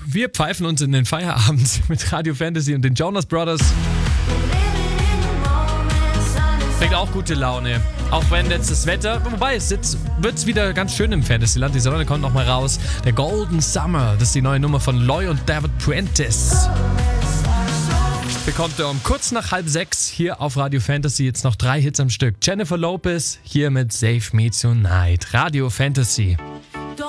Wir pfeifen uns in den Feierabend mit Radio Fantasy und den Jonas Brothers. Bringt auch gute Laune. Auch wenn jetzt das Wetter, wobei jetzt wird's wieder ganz schön im Fantasyland. Die Sonne kommt noch mal raus. Der Golden Summer, das ist die neue Nummer von Loy und David Prentice. Bekommt er um kurz nach 5:30 hier auf Radio Fantasy jetzt noch 3 Hits am Stück. Jennifer Lopez hier mit Save Me Tonight. Radio Fantasy.